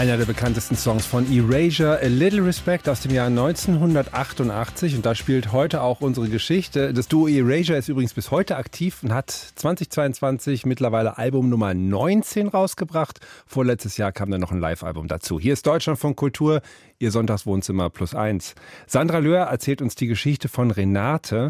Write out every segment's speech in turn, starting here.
Einer der bekanntesten Songs von Erasure, A Little Respect aus dem Jahr 1988. Und da spielt heute auch unsere Geschichte. Das Duo Erasure ist übrigens bis heute aktiv und hat 2022 mittlerweile Album Nummer 19 rausgebracht. Vorletztes Jahr kam dann noch ein Live-Album dazu. Hier ist Deutschlandfunk Kultur, Ihr Sonntagswohnzimmer +1. Sandra Löhr erzählt uns die Geschichte von Renate.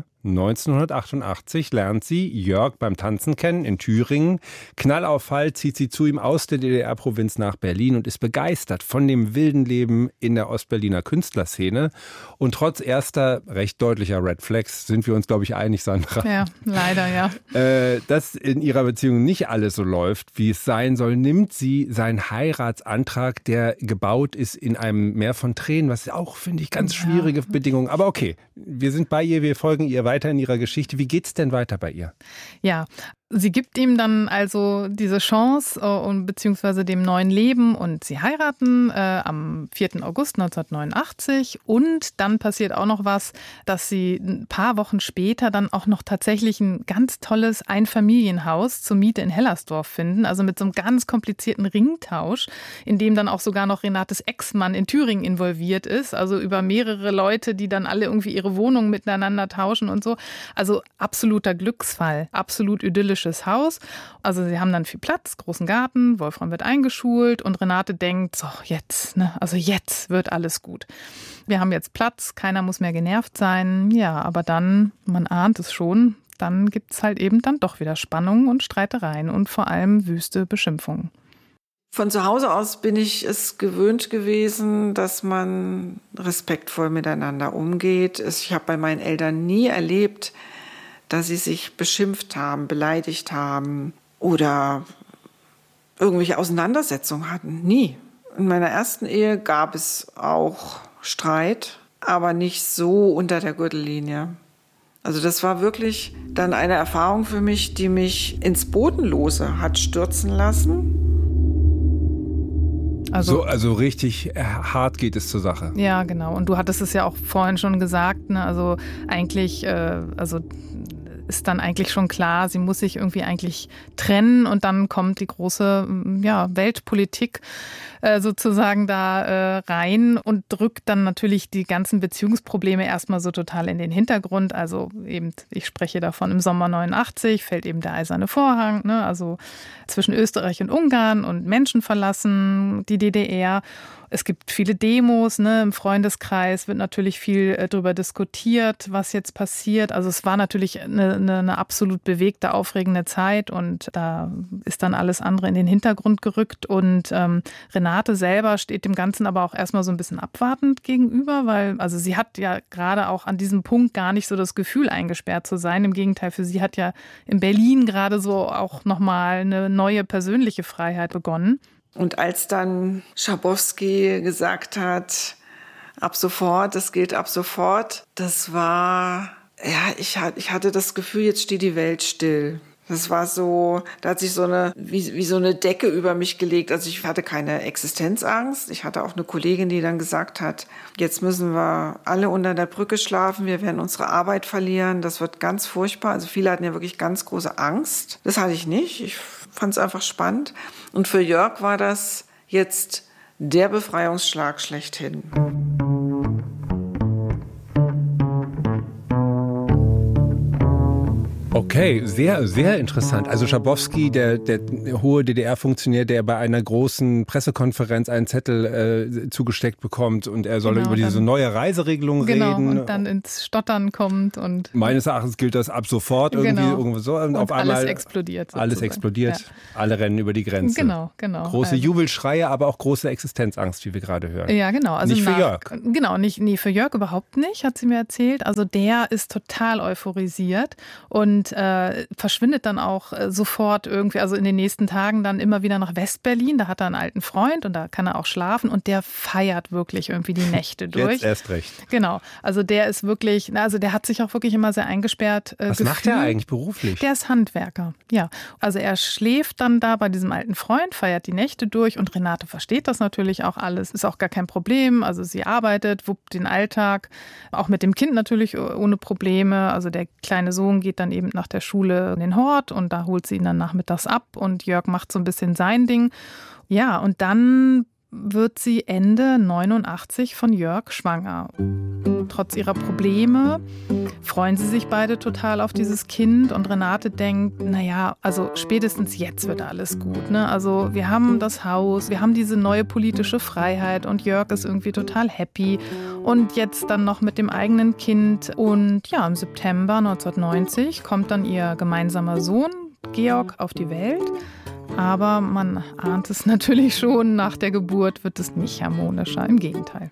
1988 lernt sie Jörg beim Tanzen kennen in Thüringen. Knallauffall zieht sie zu ihm aus der DDR-Provinz nach Berlin und ist begeistert von dem wilden Leben in der Ostberliner Künstlerszene. Und trotz erster recht deutlicher Red Flags sind wir uns, glaube ich, einig, Sandra. Ja, leider, ja. Dass in ihrer Beziehung nicht alles so läuft, wie es sein soll, nimmt sie seinen Heiratsantrag, der gebaut ist in einem Meer von Tränen, was auch, finde ich, ganz schwierige Bedingungen. Aber okay, wir sind bei ihr, wir folgen ihr weiter in ihrer Geschichte. Wie geht's denn weiter bei ihr? Ja, sie gibt ihm dann also diese Chance und beziehungsweise dem neuen Leben und sie heiraten am 4. August 1989 und dann passiert auch noch was, dass sie ein paar Wochen später dann auch noch tatsächlich ein ganz tolles Einfamilienhaus zur Miete in Hellersdorf finden, also mit so einem ganz komplizierten Ringtausch, in dem dann auch sogar noch Renates Ex-Mann in Thüringen involviert ist, also über mehrere Leute, die dann alle irgendwie ihre Wohnungen miteinander tauschen und so. Also absoluter Glücksfall, absolut idyllisches Haus. Also sie haben dann viel Platz, großen Garten, Wolfram wird eingeschult und Renate denkt, so jetzt, ne? Also jetzt wird alles gut. Wir haben jetzt Platz, keiner muss mehr genervt sein. Ja, aber dann, man ahnt es schon, dann gibt es halt eben dann doch wieder Spannungen und Streitereien und vor allem wüste Beschimpfungen. Von zu Hause aus bin ich es gewöhnt gewesen, dass man respektvoll miteinander umgeht. Ich habe bei meinen Eltern nie erlebt, dass sie sich beschimpft haben, beleidigt haben oder irgendwelche Auseinandersetzungen hatten. Nie. In meiner ersten Ehe gab es auch Streit, aber nicht so unter der Gürtellinie. Also das war wirklich dann eine Erfahrung für mich, die mich ins Bodenlose hat stürzen lassen. Also richtig hart geht es zur Sache. Ja, genau. Und du hattest es ja auch vorhin schon gesagt, ne? Also eigentlich, ist dann eigentlich schon klar, sie muss sich irgendwie eigentlich trennen und dann kommt die große Weltpolitik sozusagen da rein und drückt dann natürlich die ganzen Beziehungsprobleme erstmal so total in den Hintergrund. Also eben, ich spreche davon im Sommer 89, fällt eben der eiserne Vorhang, ne? Also zwischen Österreich und Ungarn und Menschen verlassen die DDR. Es gibt viele Demos, ne? Im Freundeskreis wird natürlich viel darüber diskutiert, was jetzt passiert. Also es war natürlich eine absolut bewegte, aufregende Zeit und da ist dann alles andere in den Hintergrund gerückt und Renate selber steht dem Ganzen aber auch erstmal so ein bisschen abwartend gegenüber, weil also sie hat ja gerade auch an diesem Punkt gar nicht so das Gefühl, eingesperrt zu sein. Im Gegenteil, für sie hat ja in Berlin gerade so auch nochmal eine neue persönliche Freiheit begonnen. Und als dann Schabowski gesagt hat, ab sofort, das gilt ab sofort, das war, ja, ich hatte das Gefühl, jetzt steht die Welt still. Das war so, da hat sich so wie so eine Decke über mich gelegt. Also ich hatte keine Existenzangst. Ich hatte auch eine Kollegin, die dann gesagt hat, jetzt müssen wir alle unter der Brücke schlafen, wir werden unsere Arbeit verlieren, das wird ganz furchtbar. Also viele hatten ja wirklich ganz große Angst. Das hatte ich nicht. Ich fand es einfach spannend. Und für Jörg war das jetzt der Befreiungsschlag schlechthin. Okay, sehr, sehr interessant. Also Schabowski, der hohe DDR-Funktionär, der bei einer großen Pressekonferenz einen Zettel zugesteckt bekommt und er soll über diese neue Reiseregelung reden. Und dann ins Stottern kommt. Und meines Erachtens gilt das ab sofort irgendwo so. Und auf einmal alles explodiert. Sozusagen. Alles explodiert, ja. Alle rennen über die Grenze. Genau. Große Jubelschreie, aber auch große Existenzangst, wie wir gerade hören. Ja, genau. Also nicht für Jörg. Genau, für Jörg überhaupt nicht, hat sie mir erzählt. Also der ist total euphorisiert und verschwindet dann auch sofort irgendwie, also in den nächsten Tagen dann immer wieder nach Westberlin. Da hat er einen alten Freund und da kann er auch schlafen und der feiert wirklich irgendwie die Nächte durch. Jetzt erst recht. Genau, also der ist wirklich, also der hat sich auch wirklich immer sehr eingesperrt Was macht er eigentlich beruflich? Der ist Handwerker, ja. Also er schläft dann da bei diesem alten Freund, feiert die Nächte durch und Renate versteht das natürlich auch alles, ist auch gar kein Problem. Also sie arbeitet, wuppt den Alltag, auch mit dem Kind natürlich ohne Probleme. Also der kleine Sohn geht dann eben nach der Schule in den Hort und da holt sie ihn dann nachmittags ab und Jörg macht so ein bisschen sein Ding. Ja, und dann wird sie Ende 89 von Jörg schwanger. Trotz ihrer Probleme freuen sie sich beide total auf dieses Kind und Renate denkt, naja, also spätestens jetzt wird alles gut, ne? Also wir haben das Haus, wir haben diese neue politische Freiheit und Jörg ist irgendwie total happy und jetzt dann noch mit dem eigenen Kind und ja, im September 1990 kommt dann ihr gemeinsamer Sohn Georg auf die Welt. Aber man ahnt es natürlich schon, nach der Geburt wird es nicht harmonischer, im Gegenteil.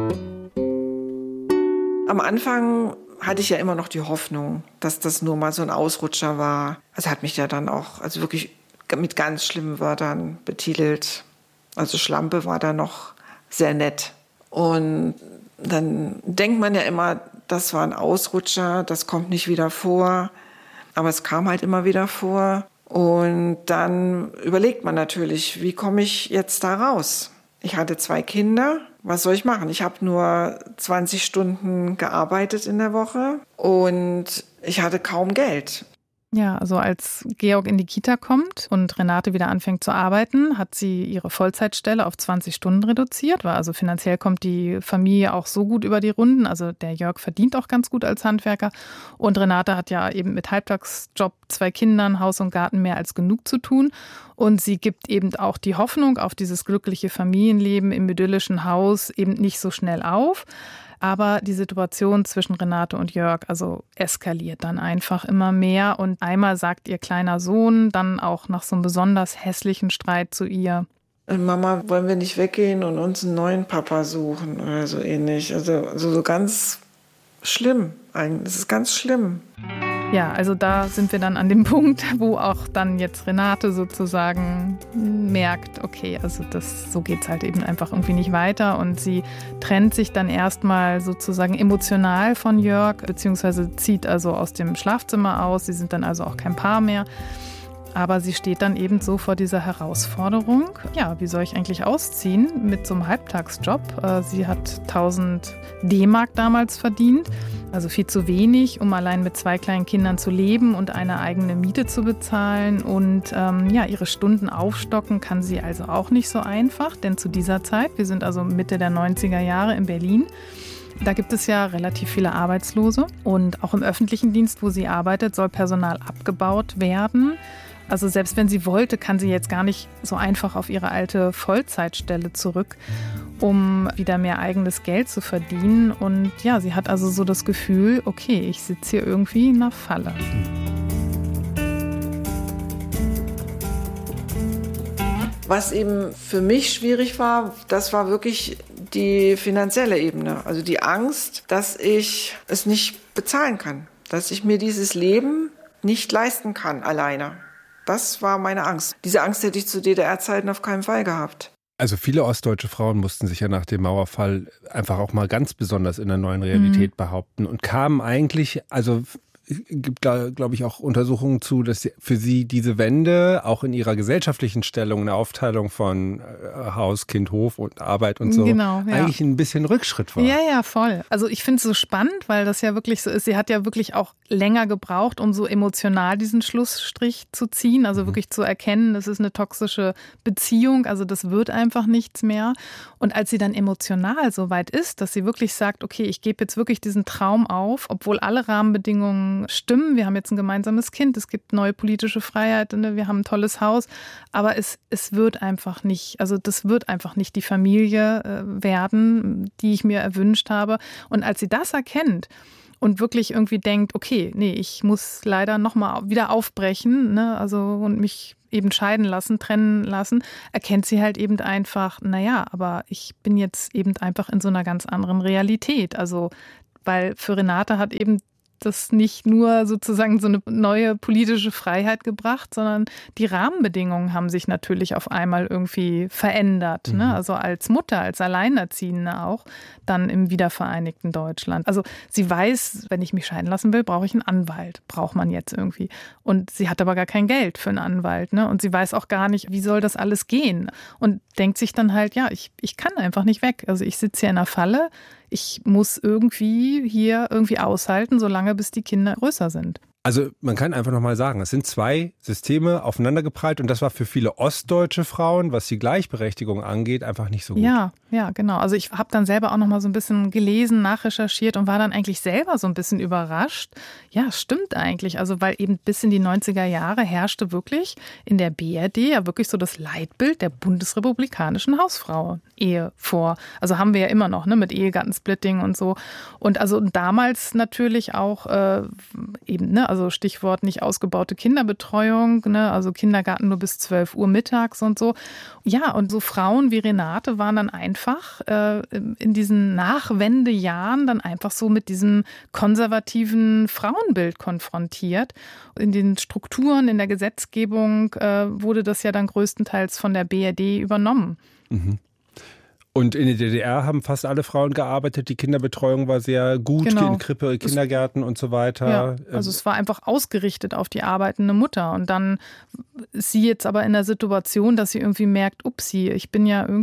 Am Anfang hatte ich ja immer noch die Hoffnung, dass das nur mal so ein Ausrutscher war. Also hat mich ja dann auch wirklich mit ganz schlimmen Wörtern betitelt. Also Schlampe war da noch sehr nett. Und dann denkt man ja immer, das war ein Ausrutscher, das kommt nicht wieder vor. Aber es kam halt immer wieder vor. Und dann überlegt man natürlich, wie komme ich jetzt da raus? Ich hatte 2 Kinder. Was soll ich machen? Ich habe nur 20 Stunden gearbeitet in der Woche und ich hatte kaum Geld. Ja, also als Georg in die Kita kommt und Renate wieder anfängt zu arbeiten, hat sie ihre Vollzeitstelle auf 20 Stunden reduziert. Weil also finanziell kommt die Familie auch so gut über die Runden. Also der Jörg verdient auch ganz gut als Handwerker. Und Renate hat ja eben mit Halbtagsjob, 2 Kindern, Haus und Garten mehr als genug zu tun. Und sie gibt eben auch die Hoffnung auf dieses glückliche Familienleben im idyllischen Haus eben nicht so schnell auf. Aber die Situation zwischen Renate und Jörg, also eskaliert dann einfach immer mehr. Und einmal sagt ihr kleiner Sohn dann auch nach so einem besonders hässlichen Streit zu ihr: Mama, wollen wir nicht weggehen und uns einen neuen Papa suchen oder so ähnlich. Also so ganz schlimm eigentlich. Das ist ganz schlimm. Ja, also da sind wir dann an dem Punkt, wo auch dann jetzt Renate sozusagen merkt, okay, also so geht's halt eben einfach irgendwie nicht weiter und sie trennt sich dann erstmal sozusagen emotional von Jörg, beziehungsweise zieht also aus dem Schlafzimmer aus, sie sind dann also auch kein Paar mehr. Aber sie steht dann eben so vor dieser Herausforderung. Ja, wie soll ich eigentlich ausziehen mit so einem Halbtagsjob? Sie hat 1000 D-Mark damals verdient, also viel zu wenig, um allein mit 2 kleinen Kindern zu leben und eine eigene Miete zu bezahlen. Und ihre Stunden aufstocken kann sie also auch nicht so einfach, denn zu dieser Zeit, wir sind also Mitte der 90er Jahre in Berlin, da gibt es ja relativ viele Arbeitslose. Und auch im öffentlichen Dienst, wo sie arbeitet, soll Personal abgebaut werden. Also selbst wenn sie wollte, kann sie jetzt gar nicht so einfach auf ihre alte Vollzeitstelle zurück, um wieder mehr eigenes Geld zu verdienen. Und ja, sie hat also so das Gefühl, okay, ich sitze hier irgendwie in einer Falle. Was eben für mich schwierig war, das war wirklich die finanzielle Ebene. Also die Angst, dass ich es nicht bezahlen kann. Dass ich mir dieses Leben nicht leisten kann alleine. Das war meine Angst. Diese Angst hätte ich zu DDR-Zeiten auf keinen Fall gehabt. Also viele ostdeutsche Frauen mussten sich ja nach dem Mauerfall einfach auch mal ganz besonders in der neuen Realität behaupten und kamen eigentlich, also gibt da, glaube ich, auch Untersuchungen zu, dass für sie diese Wende auch in ihrer gesellschaftlichen Stellung, eine Aufteilung von Haus, Kind, Hof und Arbeit und so, genau, ja, eigentlich ein bisschen Rückschritt war. Ja, ja, voll. Also ich finde es so spannend, weil das ja wirklich so ist. Sie hat ja wirklich auch länger gebraucht, um so emotional diesen Schlussstrich zu ziehen, also wirklich zu erkennen, das ist eine toxische Beziehung, also das wird einfach nichts mehr. Und als sie dann emotional so weit ist, dass sie wirklich sagt, okay, ich gebe jetzt wirklich diesen Traum auf, obwohl alle Rahmenbedingungen stimmen, wir haben jetzt ein gemeinsames Kind, es gibt neue politische Freiheit, wir haben ein tolles Haus, aber es wird einfach nicht, also das wird einfach nicht die Familie werden, die ich mir erwünscht habe. Und als sie das erkennt und wirklich irgendwie denkt, okay, nee, ich muss leider nochmal wieder aufbrechen, ne, also und mich eben scheiden lassen, trennen lassen, erkennt sie halt eben einfach, naja, aber ich bin jetzt eben einfach in so einer ganz anderen Realität. Also, weil für Renate hat eben das nicht nur sozusagen so eine neue politische Freiheit gebracht, sondern die Rahmenbedingungen haben sich natürlich auf einmal irgendwie verändert. Ne? Also als Mutter, als Alleinerziehende auch, dann im wiedervereinigten Deutschland. Also sie weiß, wenn ich mich scheiden lassen will, brauche ich einen Anwalt. Braucht man jetzt irgendwie. Und sie hat aber gar kein Geld für einen Anwalt. Ne? Und sie weiß auch gar nicht, wie soll das alles gehen. Und denkt sich dann halt, ja, ich kann einfach nicht weg. Also ich sitze hier in einer Falle. Ich muss irgendwie hier aushalten, solange bis die Kinder größer sind. Also man kann einfach nochmal sagen, es sind zwei Systeme aufeinandergeprallt und das war für viele ostdeutsche Frauen, was die Gleichberechtigung angeht, einfach nicht so gut. Ja, genau. Also ich habe dann selber auch nochmal so ein bisschen gelesen, nachrecherchiert und war dann eigentlich selber so ein bisschen überrascht. Ja, stimmt eigentlich. Also weil eben bis in die 90er Jahre herrschte wirklich in der BRD ja wirklich so das Leitbild der bundesrepublikanischen Hausfrau-Ehe vor. Also haben wir ja immer noch, ne, mit Ehegattensplitting und so. Und also damals natürlich auch eben, ne, also Stichwort nicht ausgebaute Kinderbetreuung, ne, also Kindergarten nur bis 12 Uhr mittags und so. Ja, und so Frauen wie Renate waren dann einfach in diesen Nachwendejahren dann einfach so mit diesem konservativen Frauenbild konfrontiert. In den Strukturen, in der Gesetzgebung wurde das ja dann größtenteils von der BRD übernommen. Mhm. Und in der DDR haben fast alle Frauen gearbeitet. Die Kinderbetreuung war sehr gut, genau. In Krippe, Kindergärten und so weiter. Ja, also es war einfach ausgerichtet auf die arbeitende Mutter. Und dann ist sie jetzt aber in der Situation, dass sie irgendwie merkt, upsie, bin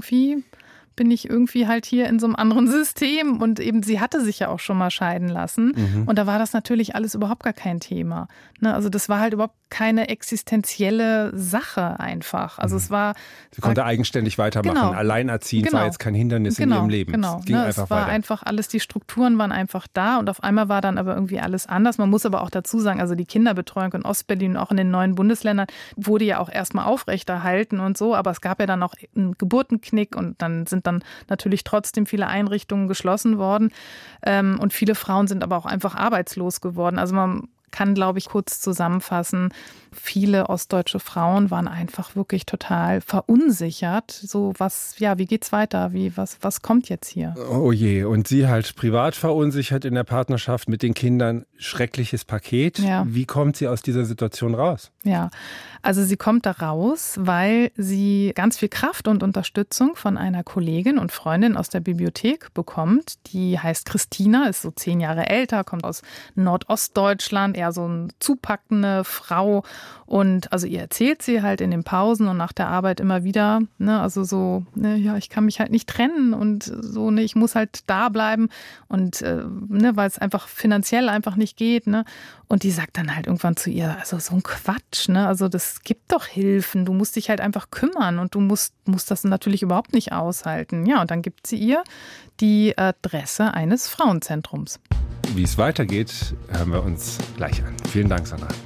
ich irgendwie halt hier in so einem anderen System. Und eben, sie hatte sich ja auch schon mal scheiden lassen. Mhm. Und da war das natürlich alles überhaupt gar kein Thema. Ne? Also das war halt überhaupt keine existenzielle Sache einfach. Also es war... Sie konnte eigenständig weitermachen. Genau. Alleinerziehend war jetzt kein Hindernis in ihrem Leben. Genau. Es ging einfach es war weiter. einfach alles, die Strukturen waren einfach da und auf einmal war dann aber irgendwie alles anders. Man muss aber auch dazu sagen, also die Kinderbetreuung in Ostberlin und auch in den neuen Bundesländern wurde ja auch erstmal aufrechterhalten und so, aber es gab ja dann auch einen Geburtenknick und dann sind dann natürlich trotzdem viele Einrichtungen geschlossen worden und viele Frauen sind aber auch einfach arbeitslos geworden. Also man kann, glaube ich, kurz zusammenfassen, viele ostdeutsche Frauen waren einfach wirklich total verunsichert. So wie geht's weiter? Was kommt jetzt hier? Oh je, und sie halt privat verunsichert in der Partnerschaft mit den Kindern. Schreckliches Paket. Ja. Wie kommt sie aus dieser Situation raus? Ja, also sie kommt da raus, weil sie ganz viel Kraft und Unterstützung von einer Kollegin und Freundin aus der Bibliothek bekommt. Die heißt Christina, ist so 10 Jahre älter, kommt aus Nordostdeutschland, eher so eine zupackende Frau. Und also ihr erzählt sie halt in den Pausen und nach der Arbeit immer wieder, ne, also so, ne, ja, ich kann mich halt nicht trennen und so, ne, ich muss halt da bleiben und ne, weil es einfach finanziell einfach nicht geht, ne. Und die sagt dann halt irgendwann zu ihr, also so ein Quatsch, ne, also das gibt doch Hilfen, du musst dich halt einfach kümmern und du musst das natürlich überhaupt nicht aushalten. Ja, und dann gibt sie ihr die Adresse eines Frauenzentrums. Wie es weitergeht, hören wir uns gleich an. Vielen Dank, Sandra.